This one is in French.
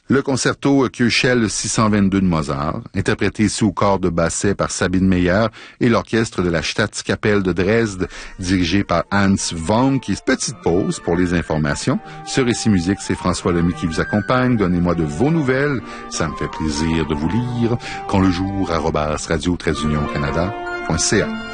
Le concerto Köchel 622 de Mozart, interprété sous corps de basset par Sabine Meyer et l'orchestre de la Staatskapelle de Dresde, dirigé par Hans Wank. Petite pause pour les informations. Ce Récit Musique, c'est François Lamy qui vous accompagne. Donnez-moi de vos nouvelles. Ça me fait plaisir de vous lire. Quand le jour, @radio-canada.ca.